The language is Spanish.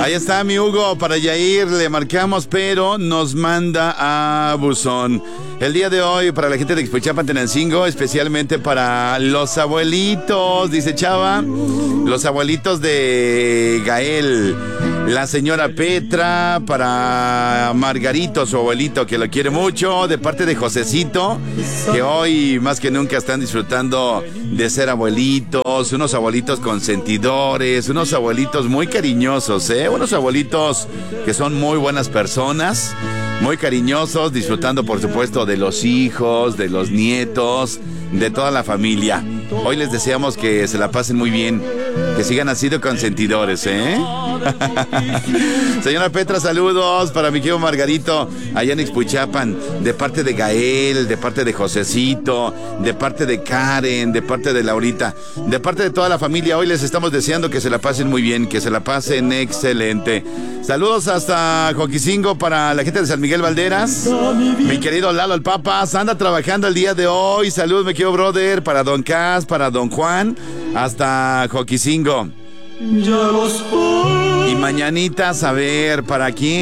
Ahí está mi Hugo, para Yair le marcamos, pero nos manda a buzón. El día de hoy, para la gente de Ixmiquilpan, Tenancingo, especialmente para los abuelitos, dice Chava, los abuelitos de Gael, la señora Petra, para Margarito, su abuelito, que lo quiere mucho, de parte de Josecito, que hoy más que nunca están disfrutando de ser abuelitos, unos abuelitos consentidores, unos abuelitos muy cariñosos, unos abuelitos que son muy buenas personas, muy cariñosos, disfrutando por supuesto de los hijos, de los nietos, de toda la familia. Hoy les deseamos que se la pasen muy bien, que sigan así de consentidores, Señora Petra, saludos para mi querido Margarito, allá en Ixmiquilpan, de parte de Gael, de parte de Josecito, de parte de Karen, de parte de Laurita, de parte de toda la familia. Hoy les estamos deseando que se la pasen muy bien, que se la pasen excelente. Saludos hasta Joquicingo para la gente de San Miguel Valderas. Mi querido Lalo el Papas anda trabajando el día de hoy. Saludos, mi querido brother, para Don Cas, para Don Juan, hasta Joquicingo. Y mañanitas, a ver, ¿para quién?